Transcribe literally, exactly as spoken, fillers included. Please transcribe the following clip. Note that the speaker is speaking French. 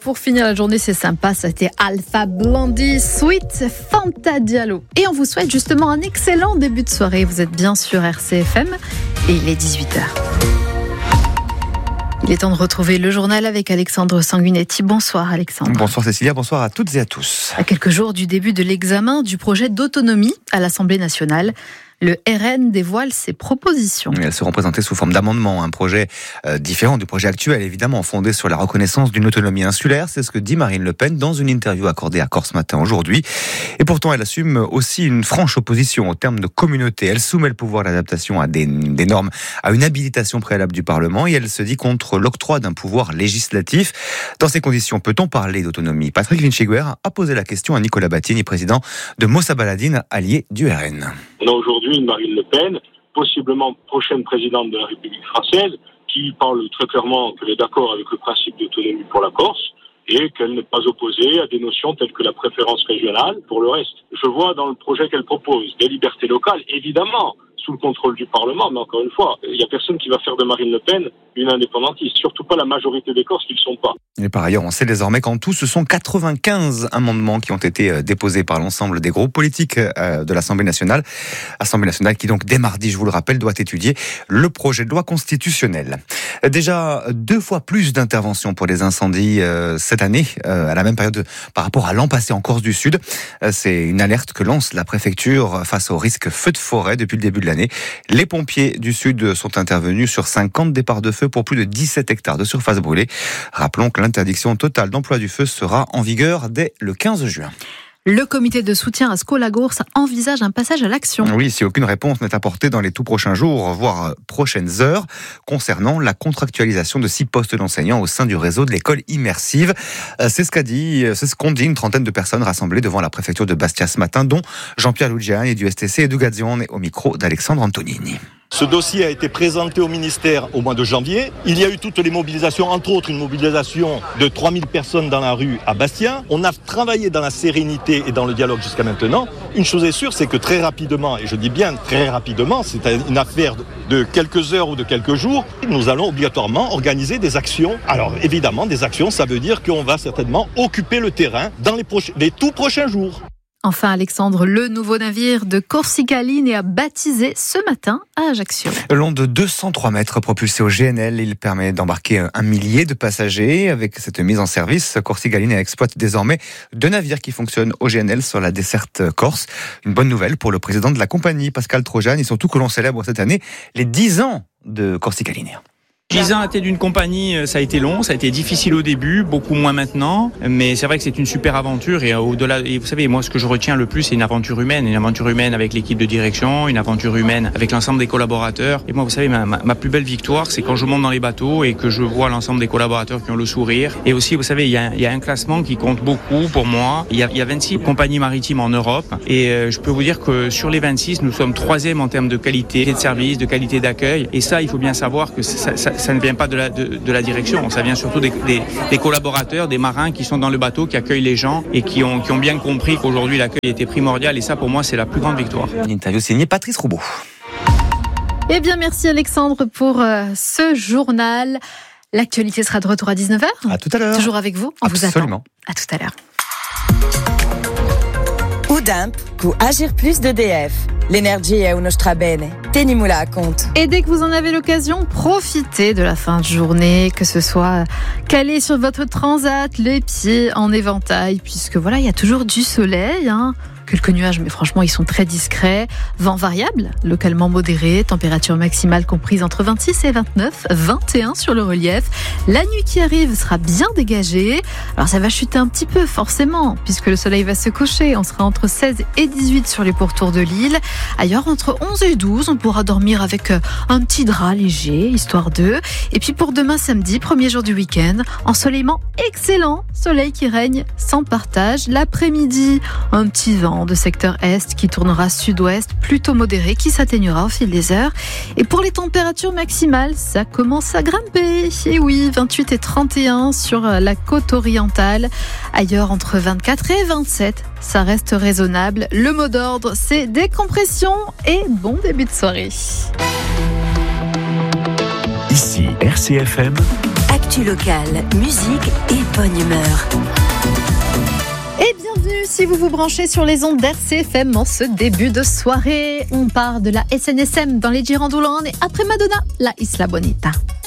pour finir la journée, c'est sympa. C'était Alpha Blondy, Sweet Fanta Diallo. Et on vous souhaite justement un excellent début de soirée. Vous êtes bien sur R C F M et il est dix-huit heures. Il est temps de retrouver le journal avec Alexandre Sanguinetti. Bonsoir Alexandre. Bonsoir Cécilia, bonsoir à toutes et à tous. À quelques jours du début de l'examen du projet d'autonomie à l'Assemblée nationale, le R N dévoile ses propositions. Elles seront présentées sous forme d'amendement, un projet euh, différent du projet actuel, évidemment fondé sur la reconnaissance d'une autonomie insulaire. C'est ce que dit Marine Le Pen dans une interview accordée à Corse Matin aujourd'hui. Et pourtant, elle assume aussi une franche opposition au terme de communauté. Elle soumet le pouvoir d'adaptation à des, des normes, à une habilitation préalable du Parlement, et elle se dit contre l'octroi d'un pouvoir législatif. Dans ces conditions, peut-on parler d'autonomie ? Patrick Vinciguer a posé la question à Nicolas Battini, président de Mossa Baladine, allié du R N. On a aujourd'hui une Marine Le Pen, possiblement prochaine présidente de la République française, qui parle très clairement qu'elle est d'accord avec le principe d'autonomie pour la Corse et qu'elle n'est pas opposée à des notions telles que la préférence régionale pour le reste. Je vois dans le projet qu'elle propose des libertés locales, évidemment, sous le contrôle du Parlement, mais encore une fois, il n'y a personne qui va faire de Marine Le Pen une indépendantiste, surtout pas la majorité des Corses qui ne le sont pas. Et par ailleurs, on sait désormais qu'en tout, ce sont quatre-vingt-quinze amendements qui ont été déposés par l'ensemble des groupes politiques de l'Assemblée nationale. Assemblée nationale qui donc, dès mardi, je vous le rappelle, doit étudier le projet de loi constitutionnelle. Déjà, deux fois plus d'interventions pour les incendies euh, cette année, euh, à la même période par rapport à l'an passé en Corse du Sud. Euh, c'est une alerte que lance la préfecture face au risque feu de forêt depuis le début de l'année. Les pompiers du Sud sont intervenus sur cinquante départs de feu pour plus de dix-sept hectares de surface brûlée. Rappelons que l'interdiction totale d'emploi du feu sera en vigueur dès le quinze juin. Le comité de soutien à Skolagours envisage un passage à l'action. Oui, si aucune réponse n'est apportée dans les tout prochains jours, voire prochaines heures, concernant la contractualisation de six postes d'enseignants au sein du réseau de l'école immersive. C'est ce qu'a dit, c'est ce qu'ont dit une trentaine de personnes rassemblées devant la préfecture de Bastia ce matin, dont Jean-Pierre Lugiani du S T C et Educazione au micro d'Alexandre Antonini. Ce dossier a été présenté au ministère au mois de janvier. Il y a eu toutes les mobilisations, entre autres une mobilisation de trois mille personnes dans la rue à Bastia. On a travaillé dans la sérénité et dans le dialogue jusqu'à maintenant. Une chose est sûre, c'est que très rapidement, et je dis bien très rapidement, c'est une affaire de quelques heures ou de quelques jours, nous allons obligatoirement organiser des actions. Alors évidemment, des actions, ça veut dire qu'on va certainement occuper le terrain dans les, proches, les tout prochains jours. Enfin, Alexandre, le nouveau navire de Corsica Line a baptisé ce matin à Ajaccio. Long de deux cent trois mètres, propulsé au G N L, il permet d'embarquer un millier de passagers. Avec cette mise en service, Corsica Line exploite désormais deux navires qui fonctionnent au G N L sur la desserte corse. Une bonne nouvelle pour le président de la compagnie, Pascal Trojan, et surtout que l'on célèbre cette année les dix ans de Corsica Line. dix ans à la tête d'une compagnie, ça a été long, ça a été difficile au début, beaucoup moins maintenant, mais c'est vrai que c'est une super aventure et au-delà, et vous savez, moi ce que je retiens le plus, c'est une aventure humaine, une aventure humaine avec l'équipe de direction, une aventure humaine avec l'ensemble des collaborateurs. Et moi, vous savez, ma, ma, ma plus belle victoire, c'est quand je monte dans les bateaux et que je vois l'ensemble des collaborateurs qui ont le sourire. Et aussi, vous savez, il y a, il y a un classement qui compte beaucoup pour moi. Il y a, il y a vingt-six compagnies maritimes en Europe et euh, je peux vous dire que sur les vingt-six, nous sommes troisième en termes de qualité de service, de qualité d'accueil. Et ça, il faut bien savoir que ça, ça, ça ne vient pas de la, de, de la direction, ça vient surtout des, des, des collaborateurs, des marins qui sont dans le bateau, qui accueillent les gens et qui ont, qui ont bien compris qu'aujourd'hui l'accueil était primordial et ça pour moi c'est la plus grande victoire. Une interview signée Patrice Roubaud. Eh bien merci Alexandre pour euh, ce journal. L'actualité sera de retour à dix-neuf heures. À tout à l'heure. Toujours avec vous, on Absolument. vous attend. À tout à l'heure. Udimp cu Agir Plus d'E D F. L'energia è uno strabene. Tenimula a compte. Et dès que vous en avez l'occasion, profitez de la fin de journée, que ce soit calé sur votre transat, les pieds en éventail, puisque voilà, il y a toujours du soleil, hein. Quelques nuages, mais franchement, ils sont très discrets. Vent variable, localement modéré. Température maximale comprise entre vingt-six et vingt-neuf, vingt et un sur le relief. La nuit qui arrive sera bien dégagée. Alors, ça va chuter un petit peu, forcément, puisque le soleil va se coucher. On sera entre seize et dix-huit sur les pourtours de l'île. Ailleurs, entre onze et douze, on pourra dormir avec un petit drap léger, histoire d'eux. Et puis, pour demain, samedi, premier jour du week-end, ensoleillement excellent. Soleil qui règne sans partage. L'après-midi, un petit vent de secteur est qui tournera sud-ouest, plutôt modéré, qui s'atténuera au fil des heures. Et pour les températures maximales, ça commence à grimper. Et oui, vingt-huit et trente et un sur la côte orientale. Ailleurs, entre vingt-quatre et vingt-sept, ça reste raisonnable. Le mot d'ordre, c'est décompression et bon début de soirée. Ici, R C F M. Actu locale, musique et bonne humeur. Et bienvenue si vous vous branchez sur les ondes d'R C F M en ce début de soirée. On part de la S N S M dans les Girandoulane et après Madonna, la Isla Bonita.